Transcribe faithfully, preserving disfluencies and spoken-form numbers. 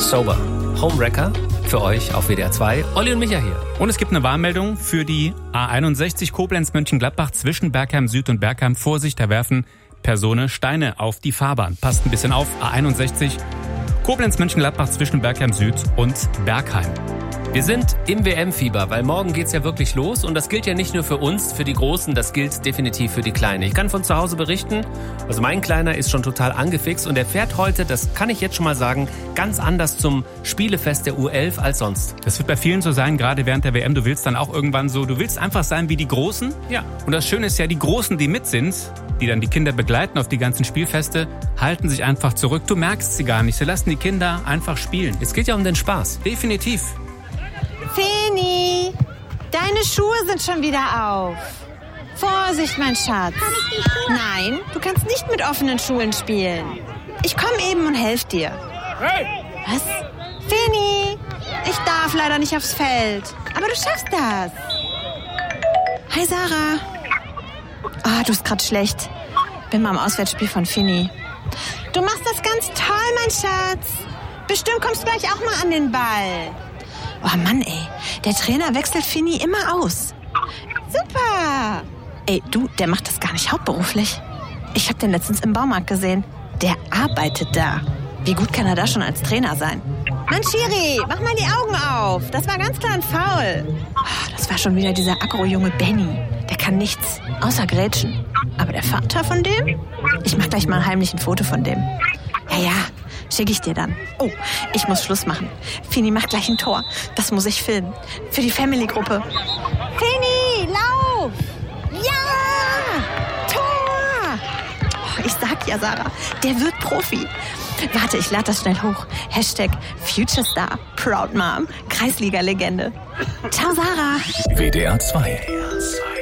Sober. Homewrecker für euch auf W D R zwei. Olli und Micha hier. Und es gibt eine Warnmeldung für die A einundsechzig Koblenz-Mönchengladbach zwischen Bergheim Süd und Bergheim. Vorsicht, da werfen Personen Steine auf die Fahrbahn. Passt ein bisschen auf. A einundsechzig Koblenz-Mönchengladbach zwischen Bergheim Süd und Bergheim. Wir sind im W M-Fieber, weil morgen geht's ja wirklich los und das gilt ja nicht nur für uns, für die Großen, das gilt definitiv für die Kleinen. Ich kann von zu Hause berichten, also mein Kleiner ist schon total angefixt und er fährt heute, das kann ich jetzt schon mal sagen, ganz anders zum Spielefest der U elf als sonst. Das wird bei vielen so sein, gerade während der W M, du willst dann auch irgendwann so, du willst einfach sein wie die Großen. Ja. Und das Schöne ist ja, die Großen, die mit sind, die dann die Kinder begleiten auf die ganzen Spielfeste, halten sich einfach zurück. Du merkst sie gar nicht, sie lassen die Kinder einfach spielen. Es geht ja um den Spaß. Definitiv. Feni, deine Schuhe sind schon wieder auf. Vorsicht, mein Schatz. Nein, du kannst nicht mit offenen Schuhen spielen. Ich komme eben und helfe dir. Hey! Was? Feni, ich darf leider nicht aufs Feld. Aber du schaffst das. Hi, Sarah. Ah, oh, du bist gerade schlecht. Bin beim Auswärtsspiel von Feni. Du machst das ganz toll, mein Schatz. Bestimmt kommst du gleich auch mal an den Ball. Oh Mann, ey. Der Trainer wechselt Fini immer aus. Super. Ey, du, der macht das gar nicht hauptberuflich. Ich hab den letztens im Baumarkt gesehen. Der arbeitet da. Wie gut kann er da schon als Trainer sein? Mann, Schiri, mach mal die Augen auf. Das war ganz klar ein Foul. Oh, das war schon wieder dieser Agro-Junge Benny. Der kann nichts, außer grätschen. Aber der Vater von dem? Ich mach gleich mal heimlich ein Foto von dem. Ja, ja. Schicke ich dir dann. Oh, ich muss Schluss machen. Fini macht gleich ein Tor. Das muss ich filmen. Für die Family-Gruppe. Fini, lauf! Ja! Tor! Oh, ich sag ja, Sarah, der wird Profi. Warte, ich lade das schnell hoch. Hashtag Futurestar, Proud Mom, Kreisliga-Legende. Ciao, Sarah. W D R zwei.